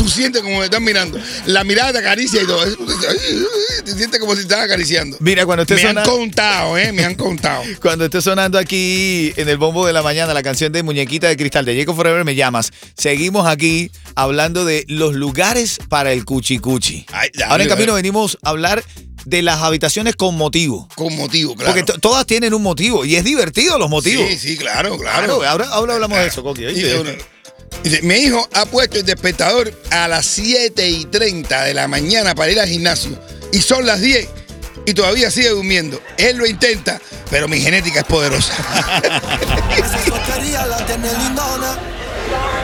sientes como me están mirando. La mirada te acaricia y todo. Te sientes como si estás acariciando. Mira, cuando esté sonando... Me han contado. Cuando esté sonando aquí en el bombo de la mañana la canción de Muñequita de Cristal de Jacob Forever, me llamas. Seguimos aquí hablando de los lugares para el cuchicuchi. Ahora en camino venimos a hablar de las habitaciones con motivo. Con motivo, claro. Porque todas tienen un motivo y es divertido los motivos. Sí, claro. Ahora hablamos de eso, Coqui. Dice, mi hijo ha puesto el despertador a las 7:30 de la mañana para ir al gimnasio. Y son las 10 y todavía sigue durmiendo. Él lo intenta, pero mi genética es poderosa.